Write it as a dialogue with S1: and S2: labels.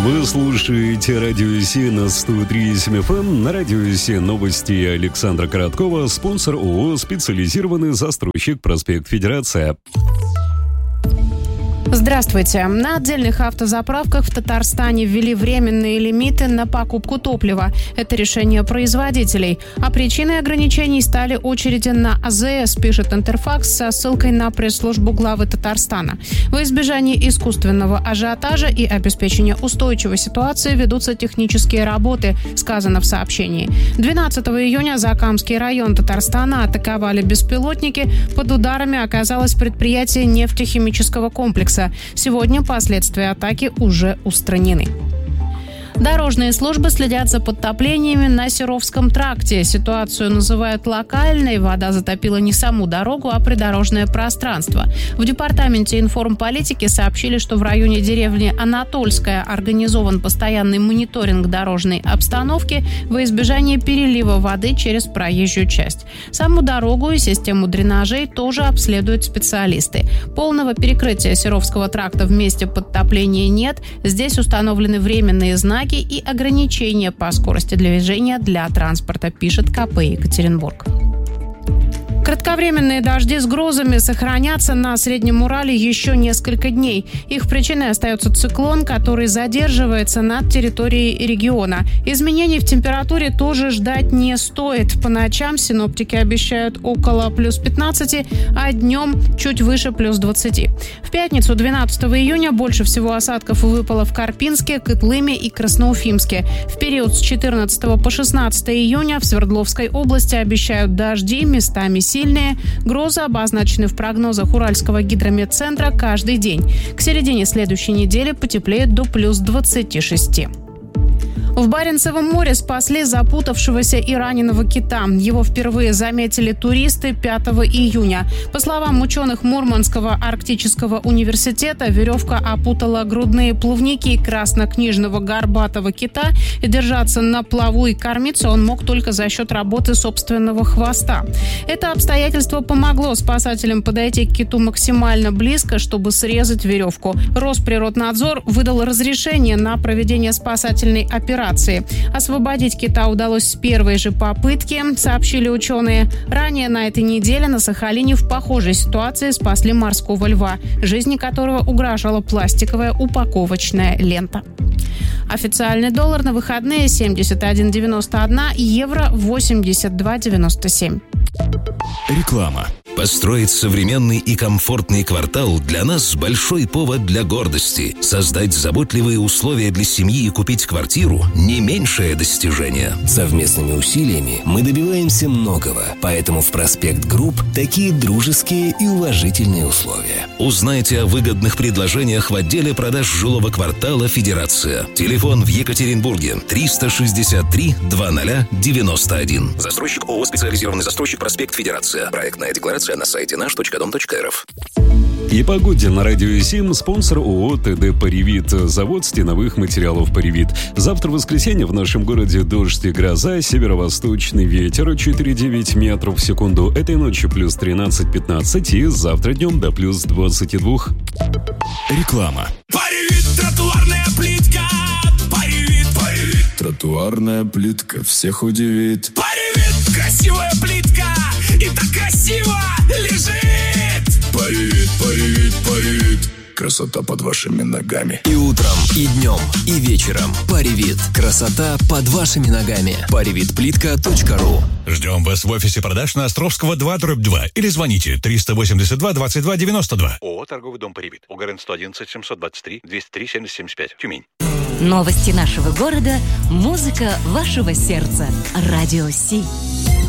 S1: Вы слушаете Радио Си на 103.7 FM. На Радио Си новости Александра Короткова. Спонсор ООО «Специализированный застройщик. Проспект Федерация».
S2: Здравствуйте. На отдельных автозаправках в Татарстане ввели временные лимиты на покупку топлива. Это решение производителей. А причиной ограничений стали очереди на АЗС, пишет Интерфакс со ссылкой на пресс-службу главы Татарстана. Во избежание искусственного ажиотажа и обеспечения устойчивой ситуации ведутся технические работы, сказано в сообщении. 12 июня Закамский район Татарстана атаковали беспилотники. Под ударами оказалось предприятие нефтехимического комплекса. Сегодня последствия атаки уже устранены. Дорожные службы следят за подтоплениями на Серовском тракте. Ситуацию называют локальной. Вода затопила не саму дорогу, а придорожное пространство. В департаменте информполитики сообщили, что в районе деревни Анатольская организован постоянный мониторинг дорожной обстановки во избежание перелива воды через проезжую часть. Саму дорогу и систему дренажей тоже обследуют специалисты. Полного перекрытия Серовского тракта в месте подтопления нет. Здесь установлены временные знаки и ограничения по скорости движения для транспорта, пишет КП Екатеринбург. Кратковременные дожди с грозами сохранятся на Среднем Урале еще несколько дней. Их причиной остается циклон, который задерживается над территорией региона. Изменений в температуре тоже ждать не стоит. По ночам синоптики обещают около плюс 15, а днем чуть выше плюс 20. В пятницу, 12 июня, больше всего осадков выпало в Карпинске, Кытлыме и Красноуфимске. В период с 14 по 16 июня в Свердловской области обещают дожди, местами сильные. Грозы обозначены в прогнозах Уральского гидрометцентра каждый день. К середине следующей недели потеплеет до плюс 26. В Баренцевом море спасли запутавшегося и раненого кита. Его впервые заметили туристы 5 июня. По словам ученых Мурманского арктического университета, веревка опутала грудные плавники краснокнижного горбатого кита, и держаться на плаву и кормиться он мог только за счет работы собственного хвоста. Это обстоятельство помогло спасателям подойти к киту максимально близко, чтобы срезать веревку. Росприроднадзор выдал разрешение на проведение спасательной операции. Освободить кита удалось с первой же попытки, сообщили ученые. Ранее на этой неделе на Сахалине в похожей ситуации спасли морского льва, жизни которого угрожала пластиковая упаковочная лента. Официальный доллар на выходные 71,91, евро 82,97.
S3: Реклама. Построить современный и комфортный квартал для нас большой повод для гордости. Создать заботливые условия для семьи и купить квартиру – не меньшее достижение. Совместными усилиями мы добиваемся многого, поэтому в Проспект Групп такие дружеские и уважительные условия. Узнайте о выгодных предложениях в отделе продаж жилого квартала «Федерация». Телефон в Екатеринбурге 363 2091. Застройщик ООО «Специализированный застройщик. Проспект Федерация». Проектная декларация на сайте наш.дом.рф.
S1: И погоде на Радио Сим спонсор ООО ТД «Паривит». Завод стеновых материалов «Паривит». Завтра воскресенье в нашем городе дождь и гроза, северо-восточный ветер 4,9 метров в секунду. Этой ночью плюс 13-15 и завтра днем до плюс 22.
S3: Реклама.
S4: Паривит, тротуарная плитка. Паривит, паривит.
S5: Тротуарная плитка всех удивит.
S4: Паривит, красивая плитка. И так красиво лежит.
S5: Паривит, паривит, паривит. Красота под вашими ногами.
S3: И утром, и днем, и вечером. Паривит. Красота под вашими ногами. Паривитплитка.ру.
S6: Ждем вас в офисе продаж на Островского 2/2 или звоните 382 22 92. ООО «Торговый дом Паривит». УГРН 111 723 203 7075. Тюмень.
S7: Новости нашего города. Музыка вашего сердца. Радио Си.